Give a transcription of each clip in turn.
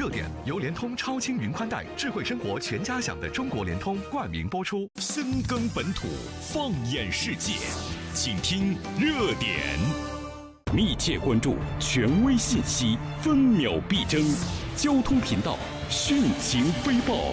热点由联通超轻云宽带，智慧生活全家享的中国联通冠名播出。 深耕本土，放眼世界，请听热点。密切关注权威信息，分秒必争。交通频道讯情飞报。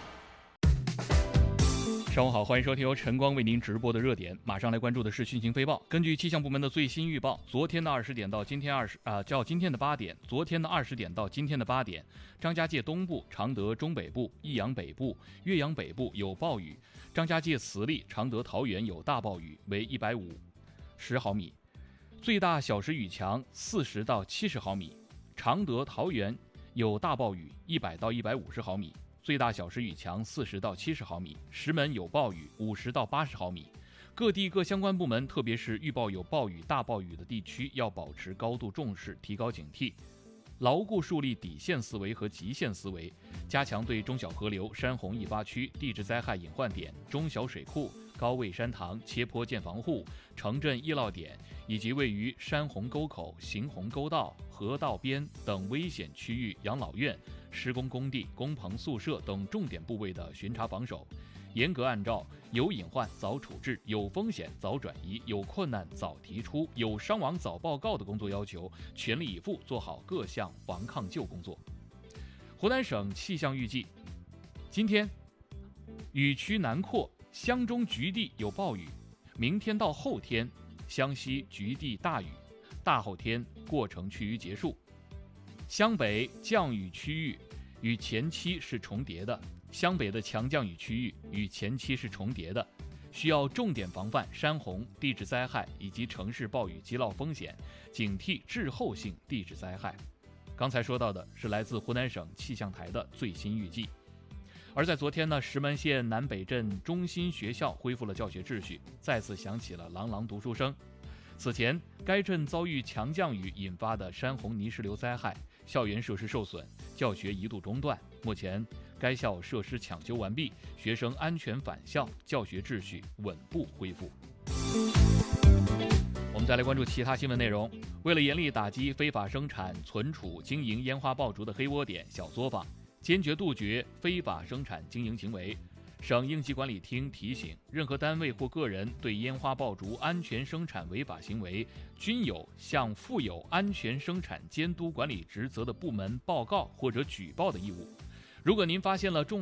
上午好，欢迎收听由晨光为您直播的热点。马上来关注的是讯情飞报。根据气象部门的最新预报，昨天的20点到今天今天的8点，昨天的20点到今天的8点，张家界东部、常德中北部、益阳北部、岳阳北部有暴雨，张家界慈利、常德桃源有大暴雨，为150毫米，最大小时雨强40到70毫米；常德桃源有大暴雨100到150毫米。最大小时雨强40到70毫米，石门有暴雨50到80毫米。各地各相关部门，特别是预报有暴雨、大暴雨的地区，要保持高度重视，提高警惕，牢固树立底线思维和极限思维，加强对中小河流、山洪易发区、地质灾害隐患点、中小水库、高位山塘、切坡建房户、城镇易涝点以及位于山洪沟口、行洪沟道、河道边等危险区域养老院、施工工地、工棚宿舍等重点部位的巡查防守，严格按照有隐患早处置、有风险早转移、有困难早提出、有伤亡早报告的工作要求，全力以赴做好各项防抗救工作。湖南省气象预计，今天雨区南扩，湘中局地有暴雨，明天到后天湘西局地大雨，大后天过程趋于结束。湘北降雨区域与前期是重叠的，湘北的强降雨区域与前期是重叠的，需要重点防范山洪、地质灾害以及城市暴雨积涝风险，警惕滞后性地质灾害。刚才说到的是来自湖南省气象台的最新预计。而在昨天呢，石门县南北镇中心学校恢复了教学秩序，再次响起了朗朗读书声。此前，该镇遭遇强降雨引发的山洪泥石流灾害，校园设施受损，教学一度中断。目前，该校设施抢修完毕，学生安全返校，教学秩序稳步恢复。我们再来关注其他新闻内容。为了严厉打击非法生产、存储、经营烟花爆竹的黑窝点、小作坊，坚决杜绝非法生产经营行为，省应急管理厅提醒，任何单位或个人对烟花爆竹安全生产违法行为，均有向负有安全生产监督管理职责的部门报告或者举报的义务。如果您发现了